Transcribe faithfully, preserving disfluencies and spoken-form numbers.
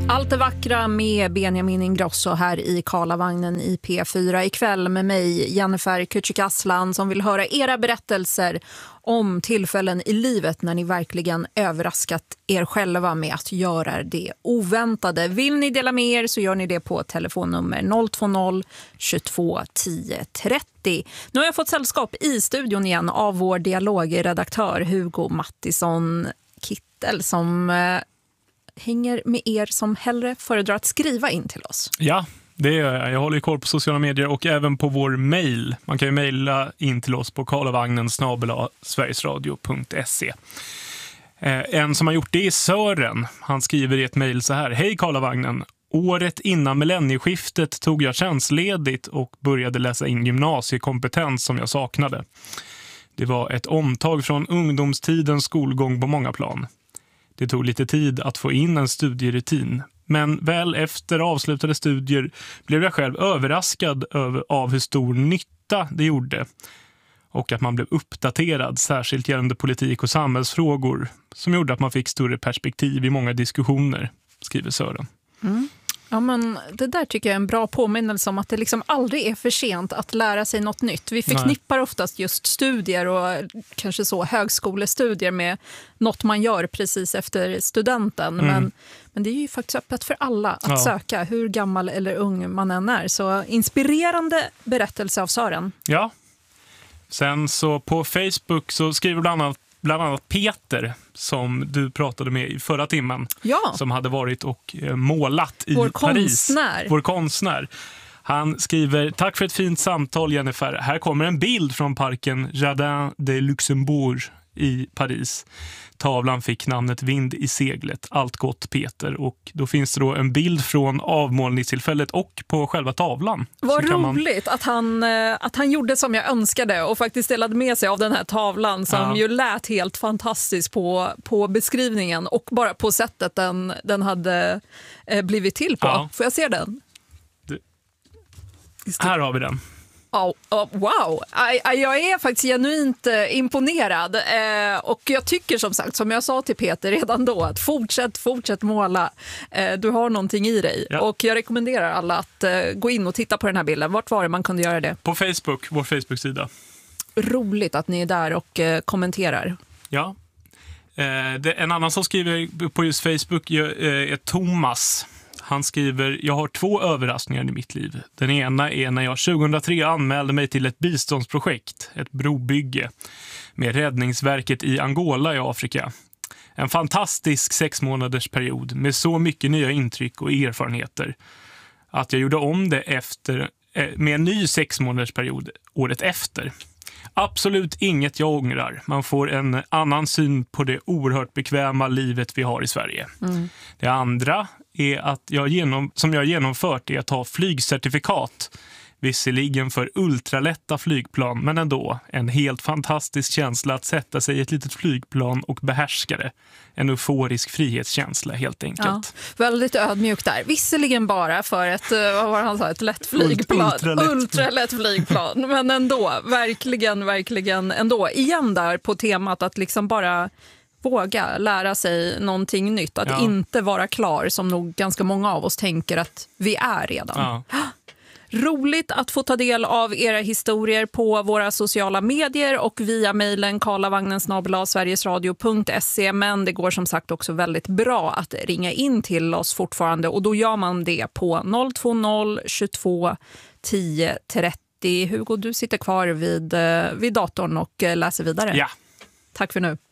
Allt det vackra med Benjamin Ingrosso här i Karlavagnen i P fyra ikväll med mig, Jennifer Kücükaslan, som vill höra era berättelser om tillfällen i livet när ni verkligen överraskat er själva med att göra det oväntade. Vill ni dela med er så gör ni det på telefonnummer noll två noll tjugotvå tio trettio. Nu har jag fått sällskap i studion igen av vår dialogredaktör Hugo Mattisson Kittel som eh, hänger med er som hellre föredrar att skriva in till oss. Ja, det gör jag. Jag håller koll på sociala medier och även på vår mejl. Man kan ju mejla in till oss på karlavagnen snabel-a sverigesradio punkt se. En som har gjort det är Sören. Han skriver i ett mejl så här: Hej Karlavagnen. Året innan millennieskiftet tog jag tjänstledigt och började läsa in gymnasiekompetens som jag saknade. Det var ett omtag från ungdomstidens skolgång på många plan. Det tog lite tid att få in en studierutin. Men väl efter avslutade studier blev jag själv överraskad över, av hur stor nytta det gjorde. Och att man blev uppdaterad, särskilt gällande politik och samhällsfrågor, som gjorde att man fick större perspektiv i många diskussioner, skriver Sören. Mm. Ja, men det där tycker jag är en bra påminnelse om att det liksom aldrig är för sent att lära sig något nytt. Vi förknippar Nej. oftast just studier och kanske så högskolestudier med något man gör precis efter studenten. Mm. Men, men det är ju faktiskt öppet för alla att ja. söka, hur gammal eller ung man än är. Så inspirerande berättelse av Sören. Ja. Sen så på Facebook så skriver bland annat Bland annat Peter, som du pratade med i förra timmen, ja. som hade varit och målat i Vår Paris. Konstnär. Vår konstnär. Han skriver: Tack för ett fint samtal, Jennifer. Här kommer en bild från parken Jardin de Luxembourg i Paris. Tavlan fick namnet Vind i seglet. Allt gott, Peter. Och då finns det då en bild från avmålningstillfället och på själva tavlan. Vad roligt man... att, han, att han gjorde som jag önskade och faktiskt delade med sig av den här tavlan som ja. ju lät helt fantastiskt på, på beskrivningen och bara på sättet den, den hade blivit till på. Ja. Får jag se den? Du... Här har vi den. Oh, oh, wow, I, I, jag är faktiskt genuint eh, imponerad eh, och jag tycker som sagt, som jag sa till Peter redan då, att fortsätt, fortsätt måla. Eh, du har någonting i dig ja. och jag rekommenderar alla att eh, gå in och titta på den här bilden. Vart var det man kunde göra det? På Facebook, vår Facebook-sida. Roligt att ni är där och eh, kommenterar. Ja, eh, det, en annan som skriver på just Facebook är, är Thomas. Han skriver: Jag har två överraskningar i mitt liv. Den ena är när jag tjugohundratre anmälde mig till ett biståndsprojekt, ett brobygge, med Räddningsverket i Angola i Afrika. En fantastisk sex månaders period med så mycket nya intryck och erfarenheter att jag gjorde om det efter, med en ny sex månaders period året efter. Absolut inget jag ångrar. Man får en annan syn på det oerhört bekväma livet vi har i Sverige. Mm. Det andra är att jag genom, som jag genomfört är att ta flygcertifikat. Visserligen för ultralätta flygplan, men ändå en helt fantastisk känsla att sätta sig i ett litet flygplan och behärska det. En euforisk frihetskänsla helt enkelt. Ja, väldigt ödmjukt där. Visserligen bara för ett, vad var han sa, ett lätt flygplan. Ultralätt. Ultralätt flygplan, men ändå, verkligen, verkligen ändå. Igen där på temat att liksom bara våga lära sig någonting nytt. Att ja. inte vara klar som nog ganska många av oss tänker att vi är redan. Ja. Roligt att få ta del av era historier på våra sociala medier och via mejlen karlavagnen snabel-a sverigesradio punkt se, men det går som sagt också väldigt bra att ringa in till oss fortfarande och då gör man det på noll två noll tjugotvå tio trettio. Hugo, du sitter kvar vid, vid datorn och läser vidare. Ja. Tack för nu.